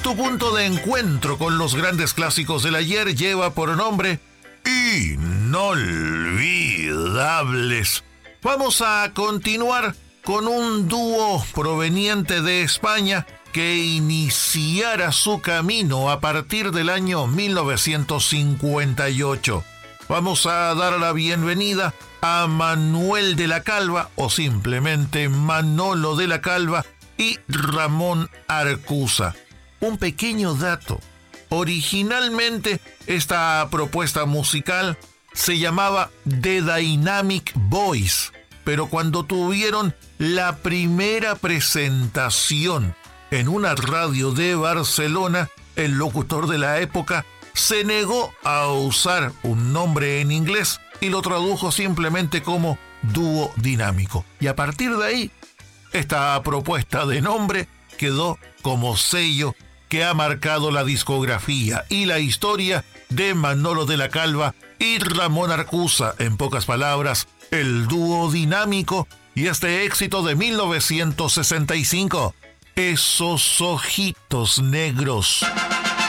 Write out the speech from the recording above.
Tu punto de encuentro con los grandes clásicos del ayer lleva por nombre Inolvidables. Vamos a continuar con un dúo proveniente de España que iniciara su camino a partir del año 1958. Vamos a dar la bienvenida a Manuel de la Calva, o simplemente Manolo de la Calva, y Ramón Arcusa. Un pequeño dato. Originalmente esta propuesta musical se llamaba The Dynamic Boys, pero cuando tuvieron la primera presentación en una radio de Barcelona, el locutor de la época se negó a usar un nombre en inglés y lo tradujo simplemente como Dúo Dinámico. Y a partir de ahí, esta propuesta de nombre quedó como sello que ha marcado la discografía y la historia de Manolo de la Calva y Ramón Arcusa. En pocas palabras, el dúo dinámico y este éxito de 1965. Esos ojitos negros.